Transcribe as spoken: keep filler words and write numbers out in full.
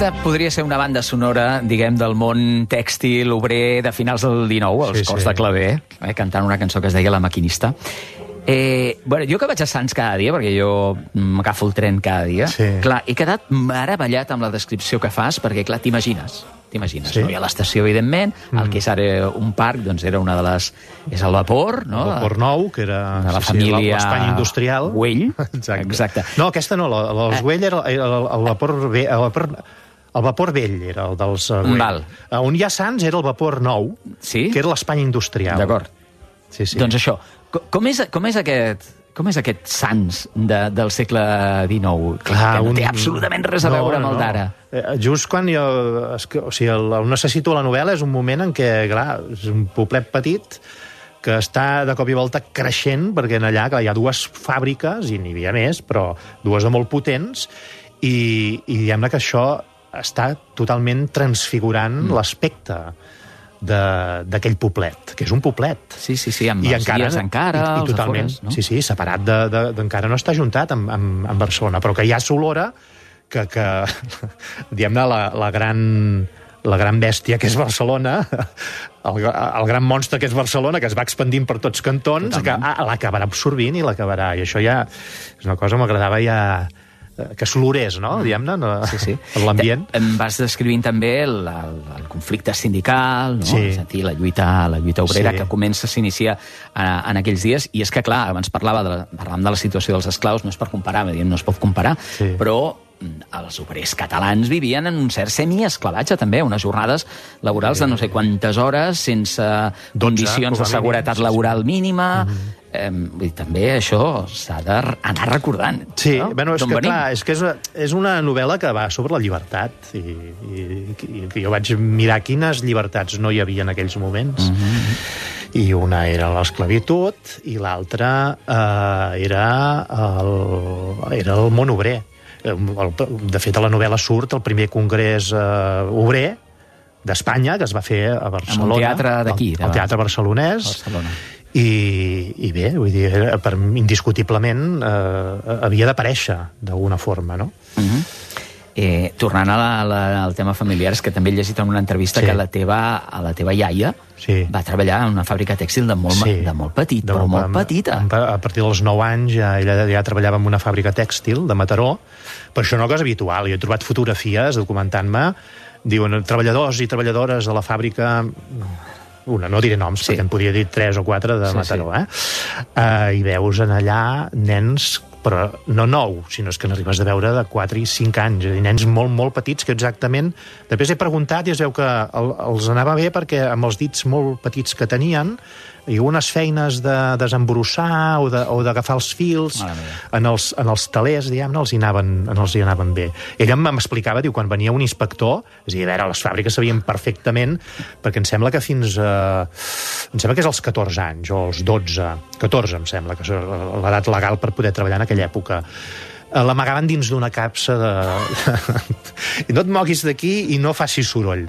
Aquesta podria ser una banda sonora, diguem, del món tèxtil, obrer, de finals del dinou, els sí, cors sí. de claver, eh, cantant una cançó que es deia La Maquinista. Eh, bueno, jo que vaig a Sants cada dia, perquè jo m'agafo el tren cada dia, sí. clar, he quedat meravellat amb la descripció que fas, perquè, clar, t'imagines, t'imagines, sí. no? Hi ha l'estació, evidentment, mm. el que és ara un parc, doncs era una de les... És el Vapor, no? El Vapor Nou, que era... De la sí, família... Sí, l'Espanya Industrial. Güell. Exacte. Exacte. No, aquesta no, els eh. Güell era el, el, el Vapor... El vapor El Vapor Vell era el dels... Uh, Val. On hi ha Sants era el Vapor Nou, sí? que era l'Espanya Industrial. D'acord. Sí, sí. Doncs això, com és, com és aquest... Com és aquest Sants de, del segle dinou? Clar, que no té un... absolutament res a veure no, amb el no. d'ara. Eh, just quan jo... O sigui, el, el necessito a la novel·la és un moment en què, clar, és un poblet petit que està de cop i volta creixent, perquè en allà clar, hi ha dues fàbriques, i n'hi havia més, però dues de molt potents, i, i diguem-ne que això està totalment transfigurant mm. l'aspecte d'aquell poblet, que és un poblet. Sí, sí, sí, amb I els encara, encara, i, i totalment, afores, no? Sí, sí, separat de, de, de, encara no està ajuntat amb, amb, amb Barcelona, però que hi ha s'olora que, que diguem-ne, la, la gran... la gran bèstia que és Barcelona, el, el gran monstre que és Barcelona, que es va expandint per tots cantons, que l'acabarà absorbint i l'acabarà. I això ja és una cosa que m'agradava ja que s'olorés, no? Diguem-ne, no? Sí, sí. Per l'ambient. Em vas descrivint també el, el, el conflicte sindical, no? Sí. Sentir la lluita, la lluita obrera sí. que comença, s'inicia en aquells dies, i és que, clar, abans parlava de la, parlàvem de la situació dels esclaus, no és per comparar, diem, no es pot comparar, sí. però els obrers catalans vivien en un cert semiesclavatge, també, unes jornades laborals de no sé quantes hores, sense condicions de seguretat laboral mínima... Mm-hmm. Eh, i també això s'ha d'anar recordant. Sí, no? bueno, és que clar, és que és, és una novel·la que va sobre la llibertat, i, i, i jo vaig mirar quines llibertats no hi havia en aquells moments. Mm-hmm. I una era l'esclavitud i l'altra eh, era, el, era el món obrer. De fet, a la novel·la surt el primer congrés eh, obrer d'Espanya, que es va fer a Barcelona. En un teatre d'aquí. El, el teatre barcelonès. Barcelona. I, i bé, vull dir, per, indiscutiblement eh, havia d'aparèixer d'alguna forma, no? Uh-huh. eh, tornant a la, la, al tema familiar, és que també he llegit en una entrevista sí. que la teva, a la teva iaia sí. va treballar en una fàbrica tèxtil de molt, sí. de molt petit, de, però molt a, petita. A partir dels nou anys ja, ella ja treballava en una fàbrica tèxtil de Mataró, però això no és una cosa habitual. Jo he trobat fotografies documentant-me, diuen treballadors i treballadores de la fàbrica... una, no diré noms, sí. perquè en podia dir tres o quatre de sí, Mataró, sí. eh? Uh, I veus en allà nens, però no nou, sinó és que n'arribes a veure de quatre i cinc anys, és a dir, nens molt, molt petits que exactament... Després he preguntat i es veu que el, els anava bé perquè amb els dits molt petits que tenien i unes feines de desembrossar o d'agafar els fils en els, en els talers, diguem-ne, els, hi anaven, els hi anaven bé. Ella m'explicava, diu, quan venia un inspector, és a dir, a veure, les fàbriques sabien perfectament, perquè em sembla que fins a... em sembla que és als catorze anys, o als dotze, catorze em sembla, que és l'edat legal per poder treballar en aquella època. L'amagaven dins d'una capsa de... no et moguis d'aquí i no facis soroll.